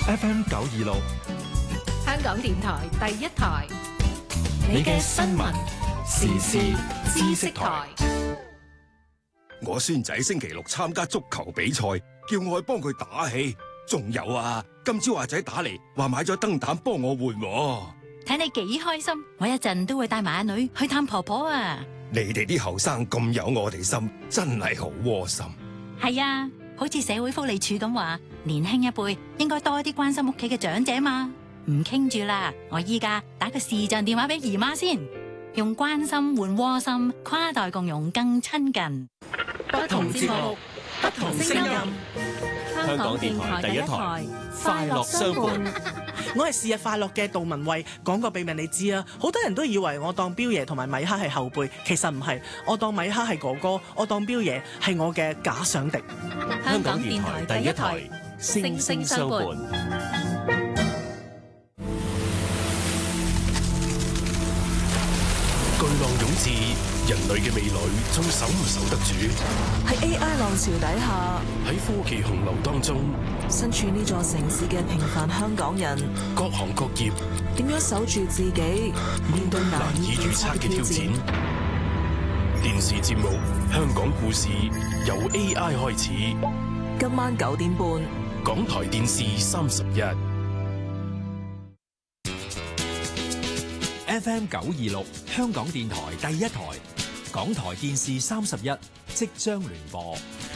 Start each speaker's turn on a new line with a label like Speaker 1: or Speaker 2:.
Speaker 1: FM 926，
Speaker 2: 香港電台第一台，
Speaker 1: 你嘅新聞時事知識台。
Speaker 3: 我孫仔星期六參加足球比賽，叫我去幫佢打氣。仲有啊，今朝阿仔打嚟話買咗燈膽幫我換喎。
Speaker 4: 睇你幾開心，我一陣都會帶埋阿女去探婆婆啊！
Speaker 3: 你哋啲後生咁有我哋心，真係好窩心。
Speaker 4: 係啊，好似社會福利署咁話，年輕一輩應該多啲關心屋企嘅長者嘛。唔傾住啦，我依家打個視像電話俾姨媽先，用關心換窩心，跨代共融更親近。
Speaker 2: 不同節目，不同聲音。
Speaker 1: 香港電台第一台，快樂相伴。
Speaker 5: 我係是日快樂嘅杜文慧，講個秘密你知啊！好多人都以為我當彪爺同埋米克係後輩，其實唔係，我當米克係哥哥，我當彪爺係我嘅假想敵。
Speaker 2: 香港電台第一台，聲聲相伴。
Speaker 6: 巨浪湧至，人類嘅未來仲守唔守得住？
Speaker 7: 喺 AI 浪潮底下，
Speaker 6: 喺科技洪流當中，
Speaker 7: 身處呢座城市嘅平凡香港人，
Speaker 6: 各行各業
Speaker 7: 點樣守住自己，面對難以預測嘅挑戰？
Speaker 6: 電視節目《香港故事》由 AI 開始，
Speaker 7: 今晚9點半，
Speaker 6: 港台電視31。
Speaker 1: FM 926，香港電台第一台，港台電視31即將聯播。